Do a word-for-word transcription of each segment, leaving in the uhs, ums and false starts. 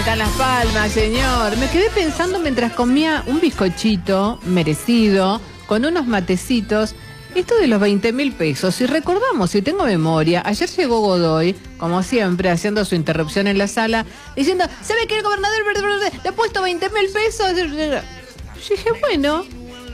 acá en Las Palmas, señor. Me quedé pensando mientras comía un bizcochito merecido, con unos matecitos, esto de los veinte mil pesos. Si recordamos, si tengo memoria, ayer llegó Godoy, como siempre, haciendo su interrupción en la sala, diciendo, ¿sabe que el gobernador le ha puesto veinte mil pesos? Yo dije, bueno.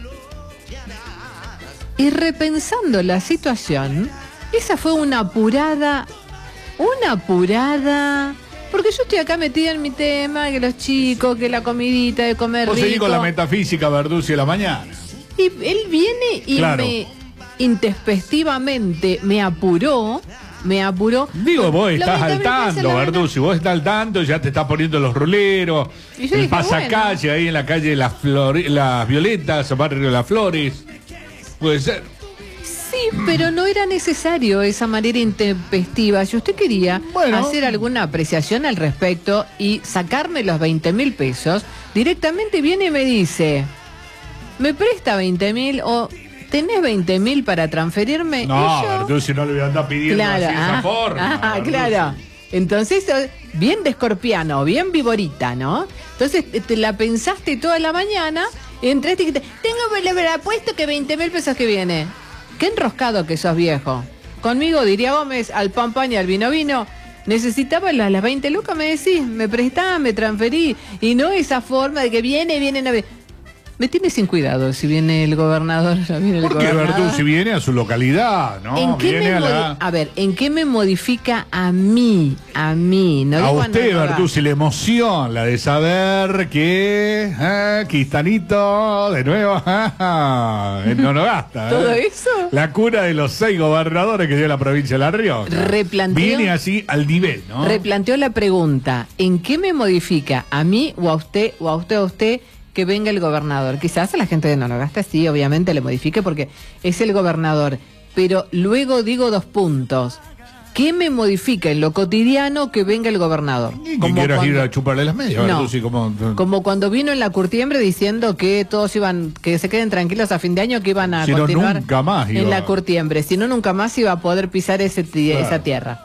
Y repensando la situación, esa fue una apurada, una apurada... Porque yo estoy acá metida en mi tema, que los chicos, que la comidita de comer rico. Vos seguís con la metafísica, Verducci, de la mañana. Y él viene y claro. me intempestivamente me apuró, me apuró. Digo, vos estás al tanto, Verducci, vos estás al tanto, ya te estás poniendo los roleros, el dije, pasacalle bueno. ahí en la calle de las, Flore, las Violetas, barrio de las Flores. Puede ser. Sí, pero no era necesario esa manera intempestiva. Si usted quería bueno. hacer alguna apreciación al respecto y sacarme los veinte mil pesos, directamente viene y me dice, ¿me presta veinte mil o tenés veinte mil para transferirme? No, Verducci, no le voy a andar pidiendo claro, así de ah, esa forma. Ah, claro. Entonces, bien de escorpiano, bien viborita, ¿no? Entonces, te la pensaste toda la mañana, entraste y te, tengo el apuesto que veinte mil pesos que viene. Qué enroscado que sos, viejo. Conmigo, diría Gómez, al pan pan y al vino vino. Necesitaba las, las veinte lucas, me decís, me prestaba, me transferí. Y no esa forma de que viene, viene, no viene. Me tiene sin cuidado si viene el gobernador. Viene el ¿Por qué, Verducci, si viene a su localidad, no? ¿En qué viene me a, la... a ver, ¿en qué me modifica a mí? A mí, no a digo usted, a Verducci, la emoción, la de saber que eh, Quistanito, de nuevo, en Nonogasta. ¿Todo eh. eso? La cuna de los seis gobernadores que dio la provincia de La Rioja. Replanteó, viene así al nivel, ¿no? Replanteó la pregunta, ¿en qué me modifica a mí o a usted o a usted o a usted que venga el gobernador? Quizás a la gente de Nonogasta sí, obviamente le modifique porque es el gobernador, pero luego digo dos puntos. ¿Qué me modifica en lo cotidiano que venga el gobernador? Y que quieras cuando... ir a chuparle las medias, no, sí, como... como cuando vino en la curtiembre diciendo que todos iban, que se queden tranquilos a fin de año, que iban a si continuar no, nunca más iba... en la curtiembre, si no nunca más iba a poder pisar ese claro. esa tierra.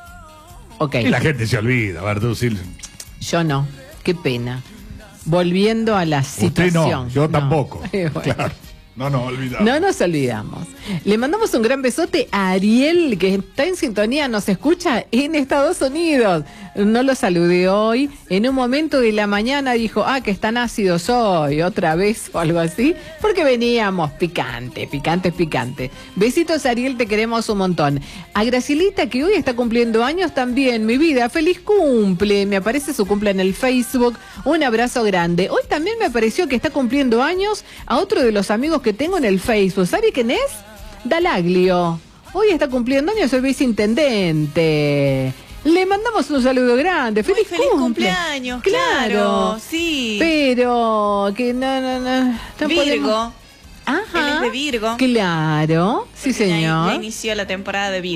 Okay. Y la gente se olvida, Verduci. Yo no, qué pena. Volviendo a la situación. Usted no, yo no. tampoco. Bueno. Claro. No nos olvidamos. No nos olvidamos. Le mandamos un gran besote a Ariel, que está en sintonía, nos escucha en Estados Unidos. No lo saludé hoy. En un momento de la mañana dijo, ah, que están ácidos hoy, otra vez o algo así. Porque veníamos picante, picante, picante. Besitos, Ariel, te queremos un montón. A Gracilita, que hoy está cumpliendo años también, mi vida, feliz cumple. Me aparece su cumple en el Facebook. Un abrazo grande. Hoy también me apareció que está cumpliendo años a otro de los amigos que tengo en el Facebook. ¿Sabe quién es? Dalaglio. Hoy está cumpliendo años el viceintendente. Le mandamos un saludo grande. ¡Feliz, feliz cumple. cumpleaños! Claro, claro, sí. Pero que no, no, no. no Virgo. Podemos... Ajá. Él es de Virgo. Claro, sí, señor. Ya, ya inició la temporada de Virgo.